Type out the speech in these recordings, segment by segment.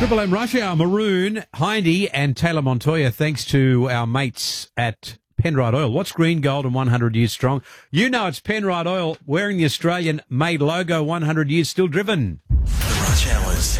Triple M Rush Hour, Maroon, Hindy and Taylor Montoya, thanks to our mates at Penrite Oil. What's green, gold and 100 years strong? You know it's Penrite Oil, wearing the Australian-made logo, 100 years still driven. The Rush Hours.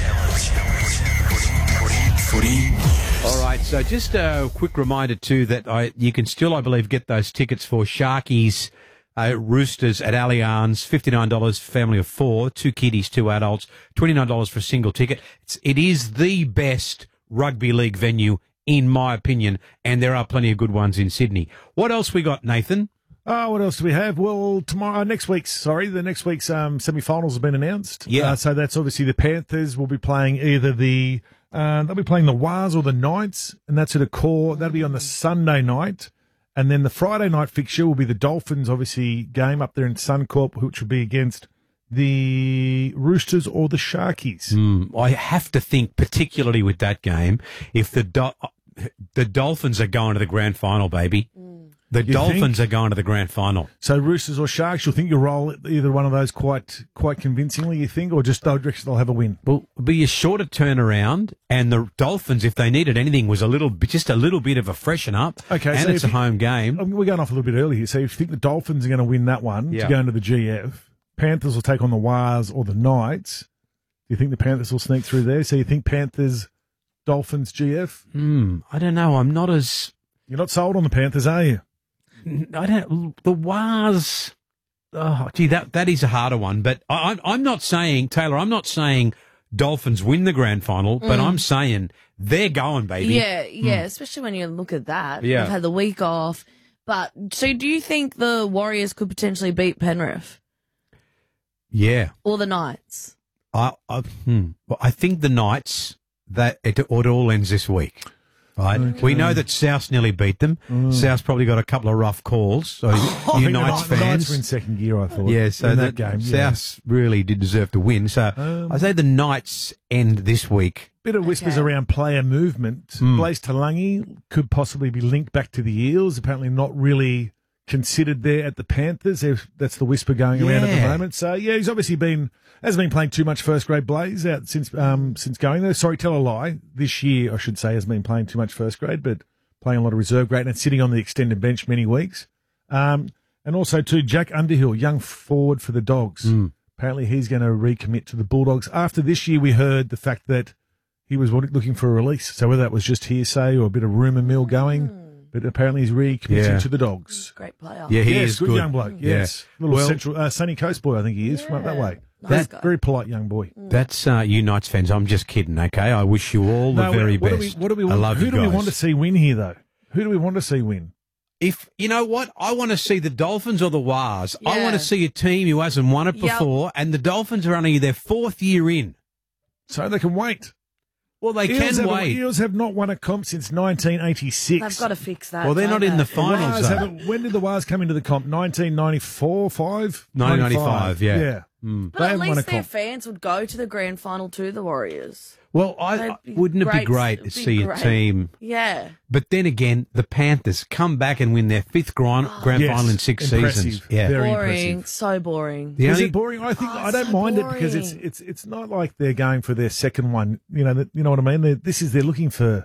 Footy. All right, so just a quick reminder too that you can still, I believe, get those tickets for Sharkies Roosters at Allianz, $59 family of 4, 2 kiddies, 2 adults, $29 for a single ticket. It is the best rugby league venue, in my opinion, and there are plenty of good ones in Sydney. What else we got, Nathan? What else do we have? Well, the next week's semi-finals have been announced. Yeah. So that's obviously the Panthers will be playing either they'll be playing the Wars or the Knights, and that's at a core. That'll be on the Sunday night. And then the Friday night fixture will be the Dolphins, obviously, game up there in Suncorp, which will be against the Roosters or the Sharkies. I have to think, particularly with that game, if the Dolphins are going to the grand final, baby. The Dolphins are going to the grand final. So Roosters or Sharks, you'll think you'll roll either one of those quite convincingly, you think, or just they'll have a win? Well, it'll be a shorter turnaround, and the Dolphins, if they needed anything, was just a little bit of a freshen up. Okay, and so it's a home game. We're going off a little bit early here. So if you think the Dolphins are going to win that one to go into the GF, Panthers will take on the Wars or the Knights. Do you think the Panthers will sneak through there? So you think Panthers, Dolphins, GF? I don't know. I'm not as... You're not sold on the Panthers, are you? The Wars. Oh, gee, that is a harder one. But I'm not saying, Taylor, I'm not saying Dolphins win the grand final, but I'm saying they're going, baby. Yeah, especially when you look at that. Yeah. They've had the week off. But so do you think the Warriors could potentially beat Penrith? Yeah. Or the Knights? Well, I think the Knights, that it all ends this week. Right. Okay. We know that South nearly beat them. South's probably got a couple of rough calls. So you Knights fans, the Knights were in second gear, I thought. Yeah, so in that game, South really did deserve to win. So I say the Knights end this week. Bit of whispers around player movement. Blaise Talangi could possibly be linked back to the Eels. Apparently not really considered there at the Panthers. That's the whisper going around at the moment. So yeah, he's obviously hasn't been playing too much first grade Blaise out since going there. Sorry, tell a lie. This year, I should say, has been playing too much first grade, but playing a lot of reserve grade and sitting on the extended bench many weeks. And also too, Jack Underhill, young forward for the Dogs. Apparently he's going to recommit to the Bulldogs. After this year, we heard the fact that he was looking for a release. So whether that was just hearsay or a bit of rumour mill going. But apparently he's recommitting to the Dogs. Great player. Yeah, he is good young bloke. Yes, little central sunny coast boy, I think he is from up that way. Nice That very polite young boy. That's you Knights fans. I'm just kidding. Okay, I wish you all the very best. What do we want? I love who you do guys. we want to see win here, though? Who do we want to see win? If you know what, I want to see the Dolphins or the Wars. I Yeah. want to see a team who hasn't won it before, and the Dolphins are only their 4th year in, So they can wait. Well, they can wait. Eels have not won a comp since 1986. They've got to fix that. Well, they're not in the The finals. Wars though. haven't- when did the Wars come into the comp? 1994, 5? 1995, yeah. Yeah. But They at haven't won a least their comp. fans would go to the grand final to the Warriors. Well, wouldn't it be great to It'd be see a great. team? Yeah. But then again, the Panthers come back and win their 5th grand Yes, final in 6 impressive. seasons. Yeah, Very Boring. impressive. So boring. The Is only- it boring? I think I don't so mind it because boring. it's not like they're going for their second one. You know what I mean? They're looking for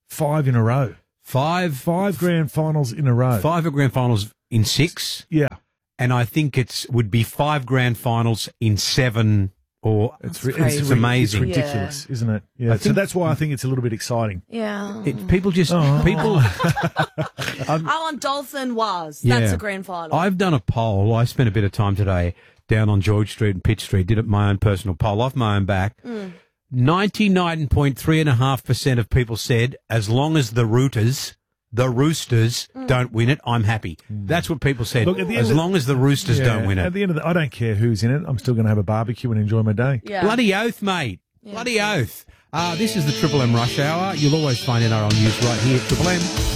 5 in a row. five Grand finals in a row. grand finals in 6, Yeah. and I think would be 5 grand finals in 7. Or It's crazy. It's amazing. It's ridiculous, isn't it? Yeah. So think- that's why I think it's a little bit exciting. Yeah. people just people. I want Dolphin Wars. That's a grand final. I've done a poll. I spent a bit of time today down on George Street and Pitt Street. Did it my own personal poll off my own back. 99.3.5% of people said, as long as the Roosters don't win it, I'm happy. That's what people said. Look, at the as end long as the Roosters don't win At it. the end of I don't care who's in it. I'm still going to have a barbecue and enjoy my day. yeah. Bloody oath, mate. Bloody oath. This is the Triple M Rush Hour. You'll always find NRL news right here at Triple M.